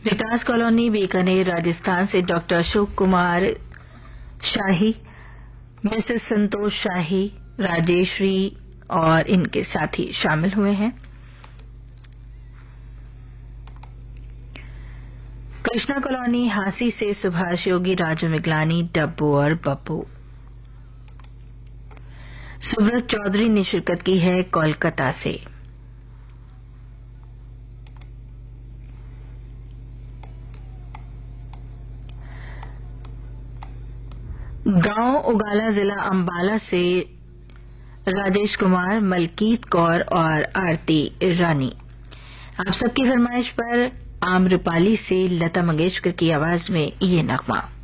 विकास colony Bikaner Rajasthan से doctor Ashok Kumar Shahi, Mrs संतोष शाही, राजेश्वरी और इनके साथी शामिल हुए हैं। कृष्णा कॉलोनी हांसी से सुभाष योगी, राजू मिगलानी, डब्बू और बब्बू। सुब्रत चौधरी ने शिरकत की है कोलकाता से। गांव उगाला, जिला अंबाला से राजेश कुमार, मलकीत कौर और आरती रानी। आप सबकी फरमाइश पर आम्रपाली से लता मंगेशकर की आवाज में ये नगमा।